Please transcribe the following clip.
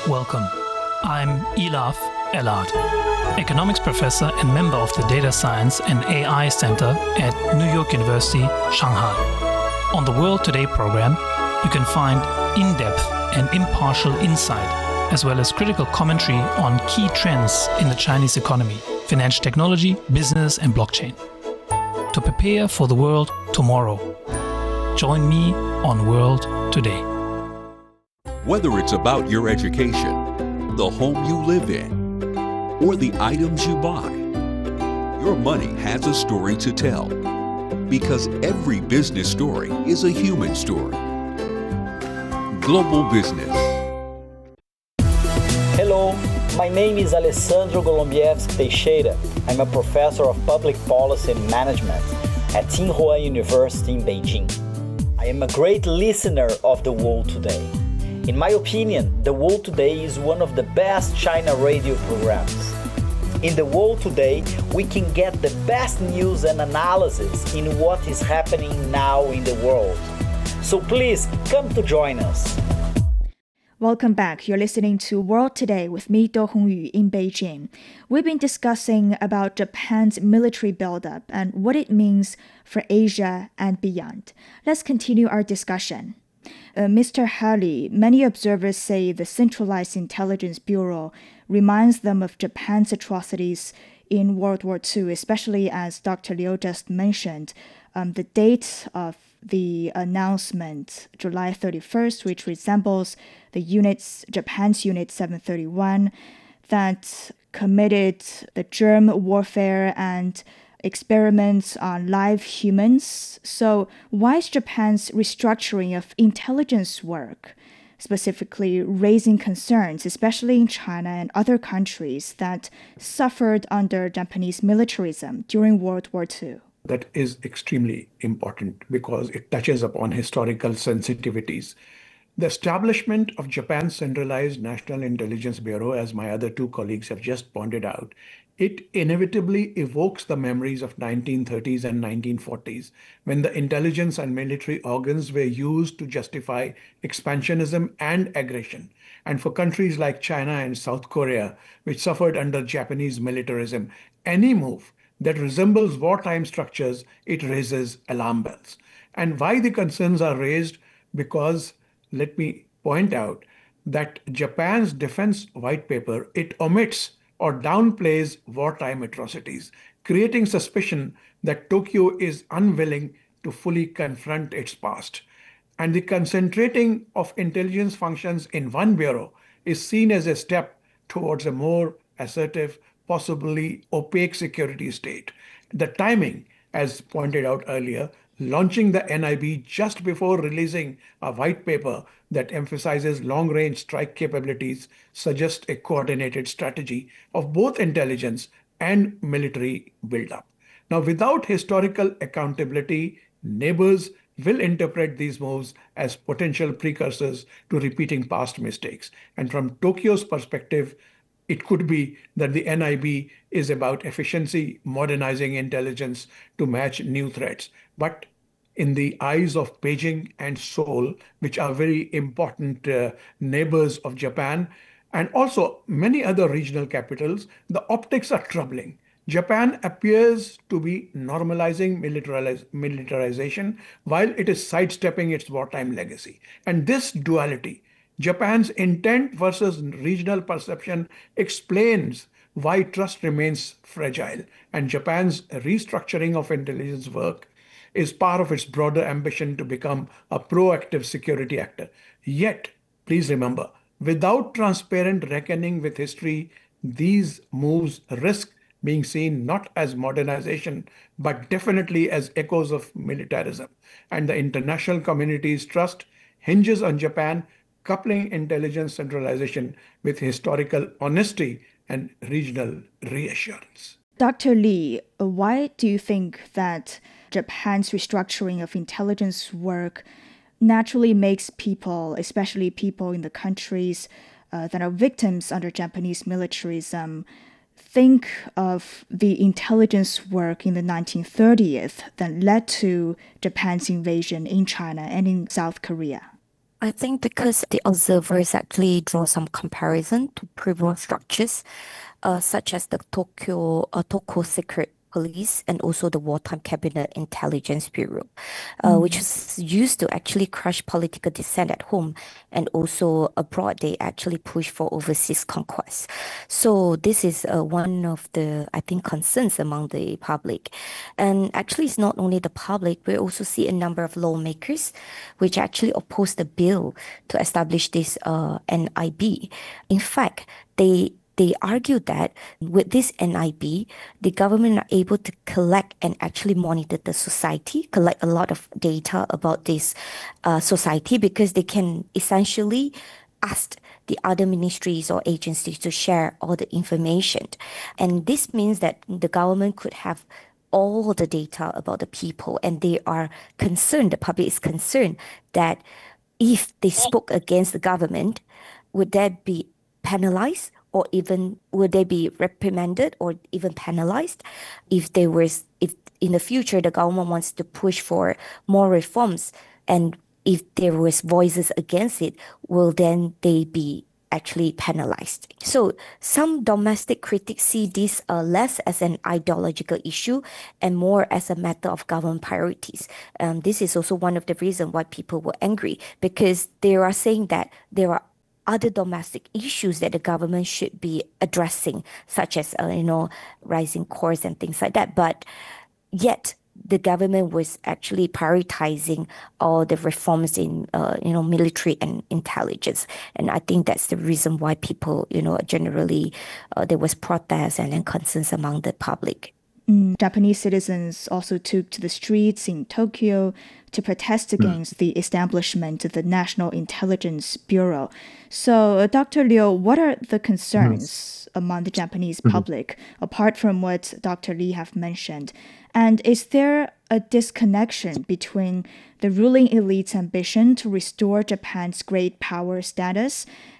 Welcome. I'm Elaf Elad, economics professor and member of the Data Science and AI Center at New York University, Shanghai. On the World Today program, you can find in-depth and impartial insight, as well as critical commentary on key trends in the Chinese economy, financial technology, business, and blockchain. To prepare for the world tomorrow, join me on World Today. Whether it's about your education, the home you live in, or the items you buy, your money has a story to tell. Because every business story is a human story. Global Business. Hello, my name is Alessandro Golombieski Teixeira. I'm a professor of public policy and management at Tsinghua University in Beijing. I am a great listener of The World Today. In my opinion, The World Today is one of the best China radio programs. In The World Today, we can get the best news and analysis in what is happening now in the world. So please come to join us. Welcome back. You're listening to World Today with me, Do Hongyu, in Beijing. We've been discussing about Japan's military buildup and what it means for Asia and beyond. Let's continue our discussion. Mr. Halley, many observers say the Centralized Intelligence Bureau reminds them of Japan's atrocities in World War II, especially as Dr. Liu just mentioned, the date of the announcement, July 31st, which resembles Japan's Unit 731, that committed the germ warfare and experiments on live humans. So why is Japan's restructuring of intelligence work specifically raising concerns, especially in China and other countries that suffered under Japanese militarism during World War II? That is extremely important because it touches upon historical sensitivities. The establishment of Japan's Centralized National Intelligence Bureau, as my other two colleagues have just pointed out, it inevitably evokes the memories of 1930s and 1940s, when the intelligence and military organs were used to justify expansionism and aggression. And for countries like China and South Korea, which suffered under Japanese militarism, any move that resembles wartime structures, it raises alarm bells. And why the concerns are raised? Because, let me point out, that Japan's defense white paper, it omits or downplays wartime atrocities, creating suspicion that Tokyo is unwilling to fully confront its past. And the concentrating of intelligence functions in one bureau is seen as a step towards a more assertive, possibly opaque security state. The timing, as pointed out earlier, launching the NIB just before releasing a white paper that emphasizes long-range strike capabilities suggests a coordinated strategy of both intelligence and military buildup. Now, without historical accountability, neighbors will interpret these moves as potential precursors to repeating past mistakes. And from Tokyo's perspective, it could be that the NIB is about efficiency, modernizing intelligence to match new threats. But in the eyes of Beijing and Seoul, which are very important neighbors of Japan, and also many other regional capitals, the optics are troubling. Japan appears to be normalizing militarization while it is sidestepping its wartime legacy. And this duality, Japan's intent versus regional perception, explains why trust remains fragile, and Japan's restructuring of intelligence work is part of its broader ambition to become a proactive security actor. Yet, please remember, without transparent reckoning with history, these moves risk being seen not as modernization, but definitely as echoes of militarism. And the international community's trust hinges on Japan coupling intelligence centralization with historical honesty and regional reassurance. Dr. Li, why do you think that Japan's restructuring of intelligence work naturally makes people, especially people in the countries that are victims under Japanese militarism, think of the intelligence work in the 1930s that led to Japan's invasion in China and in South Korea? I think because the observers actually draw some comparison to previous structures, such as the Tokyo Secret Police and also the Wartime Cabinet Intelligence Bureau, which is used to actually crush political dissent at home and also abroad. They actually push for overseas conquest. So this is one of the, I think, concerns among the public. And actually, it's not only the public. We also see a number of lawmakers which actually oppose the bill to establish this NIB. In fact, they argue that with this NIB, the government are able to collect and actually monitor the society, collect a lot of data about this society, because they can essentially ask the other ministries or agencies to share all the information. And this means that the government could have all the data about the people, and they are concerned, the public is concerned that if they spoke against the government, would that be penalized? Or even would they be reprimanded or even penalized if in the future the government wants to push for more reforms, and if there was voices against it, will then they be actually penalized? So some domestic critics see this less as an ideological issue and more as a matter of government priorities. This is also one of the reasons why people were angry, because they are saying that there are other domestic issues that the government should be addressing, such as, rising costs and things like that. But yet the government was actually prioritizing all the reforms in, military and intelligence. And I think that's the reason why people, generally, there was protests and then concerns among the public. Japanese citizens also took to the streets in Tokyo to protest against the establishment of the National Intelligence Bureau. So, Dr. Liu, what are the concerns among the Japanese public, apart from what Dr. Lee have mentioned? And is there a disconnection between the ruling elite's ambition to restore Japan's great power status